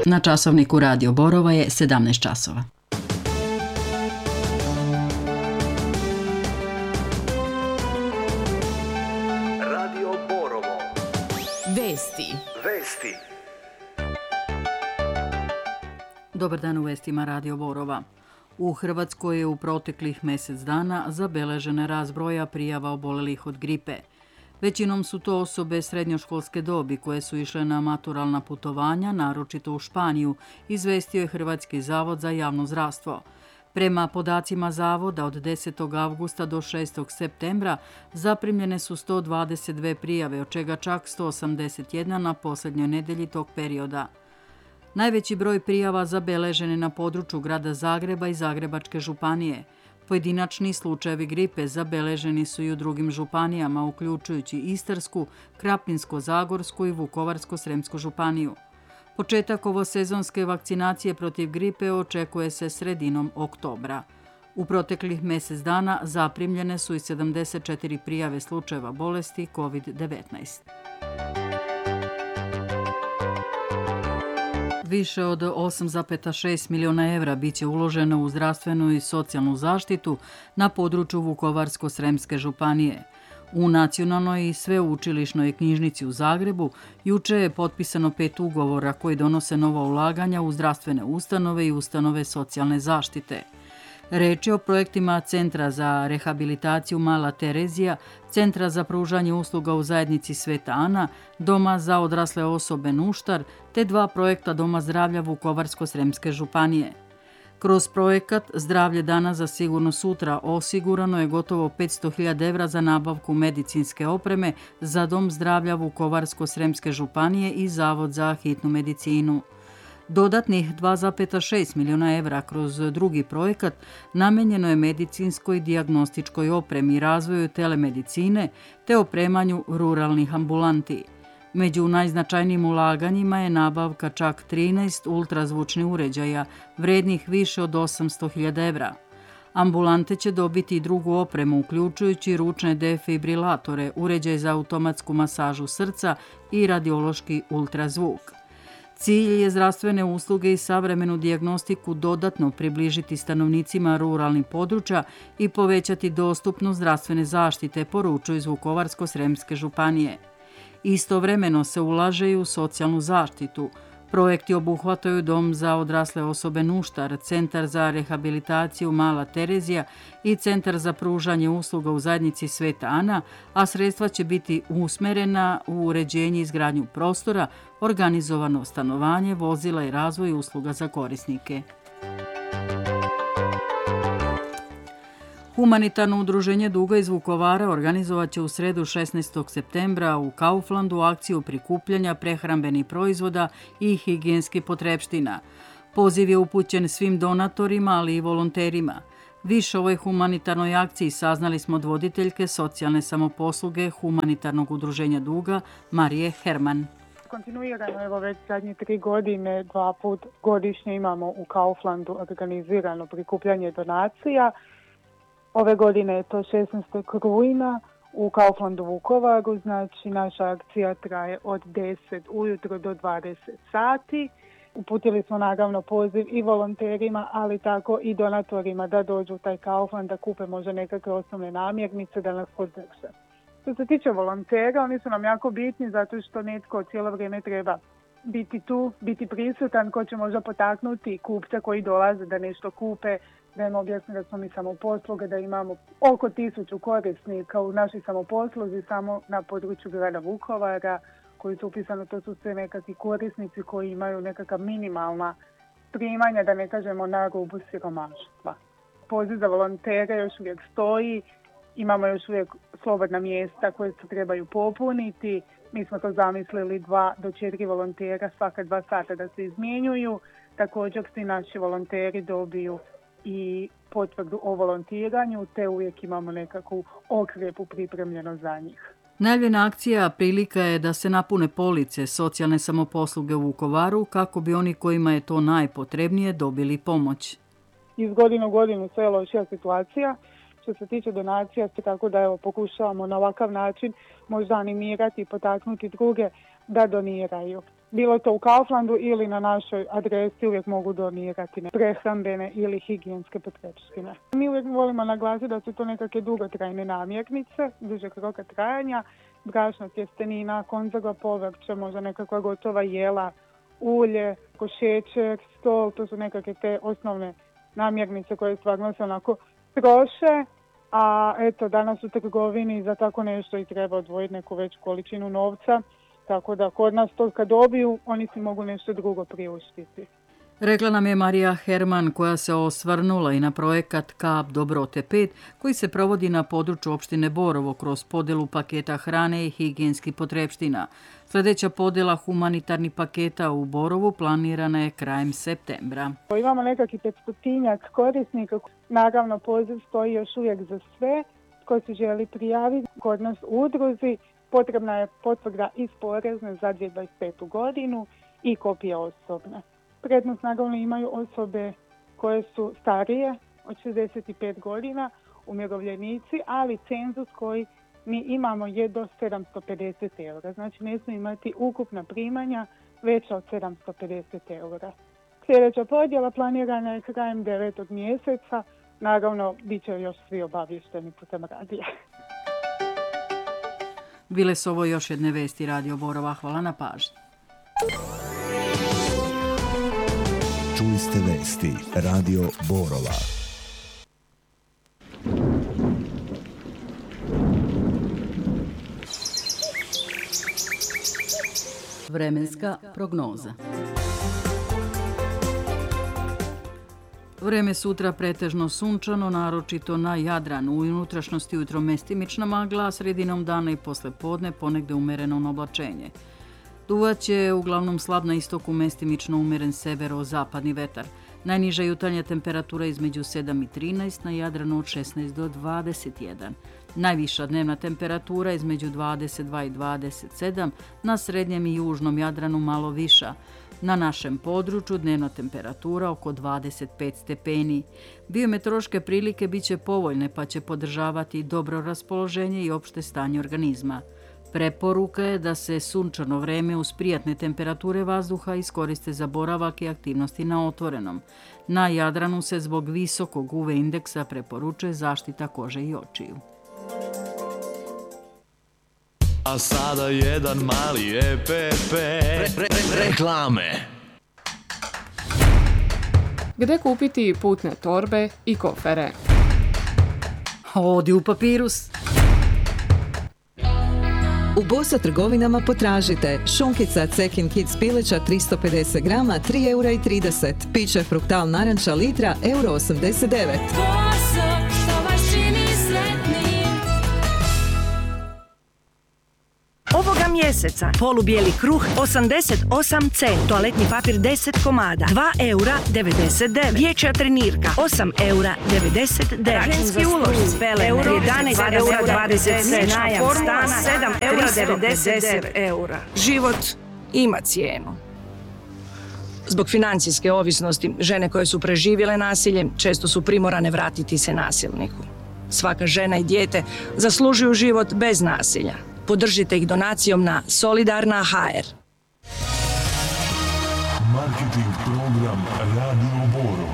Na časovniku Radio Borova je 17 časova. Radio Borovo. Vesti. Dobar dan u vestima Radio Borova. U Hrvatskoj je u proteklih mjesec dana zabeležena rast broja prijava obolelih od gripe. Većinom su to osobe srednjoškolske dobi koje su išle na maturalna putovanja, naročito u Španiju, izvestio je Hrvatski zavod za javno zdravstvo. Prema podacima zavoda od 10. avgusta do 6. septembra zaprimljene su 122 prijave, od čega čak 181 na posljednjoj nedjelji tog perioda. Najveći broj prijava zabeležen je na području grada Zagreba i Zagrebačke županije. Pojedinačni slučajevi gripe zabeleženi su i u drugim županijama, uključujući Istarsku, Krapinsko-zagorsku i Vukovarsko-sremsku županiju. Početak ovosezonske vakcinacije protiv gripe očekuje se sredinom oktobra. U proteklih mjesec dana zaprimljene su i 74 prijave slučajeva bolesti COVID-19. Više od 8,6 milijuna evra bit će uloženo u zdravstvenu i socijalnu zaštitu na području Vukovarsko-sremske županije. U Nacionalnoj i sveučilišnoj knjižnici u Zagrebu jučer je potpisano 5 ugovora koji donose nova ulaganja u zdravstvene ustanove i ustanove socijalne zaštite. Reč je o projektima Centra za rehabilitaciju Mala Terezija, Centra za pružanje usluga u zajednici Sveta Ana, Doma za odrasle osobe Nuštar, te 2 projekta Doma zdravlja Vukovarsko-sremske županije. Kroz projekat Zdravlje danas za sigurno sutra osigurano je gotovo 500.000 evra za nabavku medicinske opreme za Dom zdravlja Vukovarsko-sremske županije i Zavod za hitnu medicinu. Dodatnih 2,6 milijuna evra kroz drugi projekat namijenjeno je medicinskoj dijagnostičkoj opremi, razvoju telemedicine te opremanju ruralnih ambulanti. Među najznačajnijim ulaganjima je nabavka čak 13 ultrazvučnih uređaja, vrednih više od 800.000 evra. Ambulante će dobiti i drugu opremu, uključujući ručne defibrilatore, uređaj za automatsku masažu srca i radiološki ultrazvuk. Cilj je zdravstvene usluge i savremenu dijagnostiku dodatno približiti stanovnicima ruralnih područja i povećati dostupnost zdravstvene zaštite, poručuju iz Vukovarsko-sremske županije. Istovremeno se ulaže i u socijalnu zaštitu. Projekti obuhvataju Dom za odrasle osobe Nuštar, Centar za rehabilitaciju Mala Terezija i Centar za pružanje usluga u zajednici Sveta Ana, a sredstva će biti usmjerena u uređenje i izgradnju prostora, organizovano stanovanje, vozila i razvoj usluga za korisnike. Humanitarno udruženje Duga iz Vukovara organizovat će u sredu 16. septembra u Kauflandu akciju prikupljanja prehrambenih proizvoda i higijenskih potrepština. Poziv je upućen svim donatorima, ali i volonterima. Više o ovoj humanitarnoj akciji saznali smo od voditeljke socijalne samoposluge Humanitarnog udruženja Duga, Marije Herman. Kontinuirano, evo već zadnje 3 godine, 2 put godišnje imamo u Kauflandu organizirano prikupljanje donacija. Ove godine je to 16. rujna u Kauflandu Vukovaru, znači naša akcija traje od 10 ujutro do 20 sati. Uputili smo naravno poziv i volonterima, ali tako i donatorima da dođu u taj Kaufland, da kupe možda nekakve osnovne namirnice, da nas podrže. Što se tiče volontera, oni su nam jako bitni zato što netko cijelo vrijeme treba biti tu, biti prisutan, ko će možda potaknuti kupce koji dolaze da nešto kupe, da im objasni da smo mi samoposluge, da imamo oko 1000 korisnika u našoj samoposluzi samo na području grada Vukovara koji su upisani, to su sve nekakvi korisnici koji imaju nekakva minimalna primanja, da ne kažemo na rubu siromaštva. Poziv za volontere još uvijek stoji, imamo još uvijek slobodna mjesta koje se trebaju popuniti. Mi smo to zamislili 2 do 4 volontera svaka 2 sata da se izmjenjuju. Također svi naši volonteri dobiju i potvrdu o volontiranju, te uvijek imamo nekakvu okrepu pripremljeno za njih. Najavljena akcija prilika je da se napune police socijalne samoposluge u Vukovaru kako bi oni kojima je to najpotrebnije dobili pomoć. Iz godine u godinu sve je lošija situacija. Što se tiče donacija, tako da evo, pokušavamo na ovakav način možda animirati i potaknuti druge da doniraju. bilo to u Kauflandu ili na našoj adresi uvijek mogu donirati prehrambene ili higijenske potrepštine. Mi uvijek volimo naglasiti da su to nekakve dugotrajne namirnice, dužeg roka trajanja, brašna, tjestenina, konzerva povrća, možda nekakva gotova jela, ulje, šećer, stol, to su nekakve te osnovne namirnice koje stvarno se onako troše, a eto danas u trgovini za tako nešto i treba odvojiti neku veću količinu novca, tako da kod nas to kad dobiju, oni si mogu nešto drugo priuštiti. Rekla nam je Marija Herman, koja se osvrnula i na projekat Kap Dobrote 5 koji se provodi na području opštine Borovo kroz podjelu paketa hrane i higijenskih potrepština. Sljedeća podjela humanitarnih paketa u Borovu planirana je krajem septembra. Imamo nekakvi 500 korisnika. Naravno, poziv stoji još uvijek za sve koji se želi prijaviti. Kod nas u udruzi potrebna je potvrda iz porezne za 2025. godinu i kopija osobne. Prednost naravno imaju osobe koje su starije od 65 godina, umirovljenici, ali cenzus koji mi imamo je do 750 eura. Znači ne smije imati ukupna primanja veća od 750 eura. Sljedeća podjela planirana je krajem 9. mjeseca. Naravno, bit će još svi obavješteni putem radija. Bile su ovo još jedne vesti Radio Borova. Hvala na pažnji. Čuli ste vesti Radio Borova. Vremenska prognoza. Vreme sutra pretežno sunčano, naročito na Jadranu. U unutrašnjosti ujutro mestimična magla, a sredinom dana i posle podne ponegde umereno oblačenje. Duvaće uglavnom slab na istoku, mestimično umeren severo-zapadni vetar. Najniža jutarnja temperatura između 7 i 13, na Jadranu od 16 do 21. Najviša dnevna temperatura između 22 i 27, na srednjem i južnom Jadranu malo viša. Na našem području dnevna temperatura oko 25 stepeni. Biometeorološke prilike bit će povoljne pa će podržavati dobro raspoloženje i opšte stanje organizma. Preporuka je da se sunčano vreme uz prijatne temperature vazduha iskoriste za boravak i aktivnosti na otvorenom. Na Jadranu se zbog visokog UV indeksa preporučuje zaštita kože i očiju. A sada jedan mali EPP. Reklame. Gde kupiti putne torbe i kofere? Odi u Papirus. U Bosa trgovinama potražite šunkica Cekin Kids pileća 350 grama, 3,30 €. Piće fruktal naranča litra, €1,89. Ovoga mjeseca polubijeli kruh 88 cent, toaletni papir 10 komada, €2,99. Dječja trenirka 8,99 €. Dažinski ulož spele €11,20, najam stana €7,90. Život ima cijenu. Zbog financijske ovisnosti, žene koje su preživjele nasilje često su primorane vratiti se nasilniku. Svaka žena i dijete zaslužuju život bez nasilja. Podržite ih donacijom na Solidarna.hr. Marketing program Radio Borova.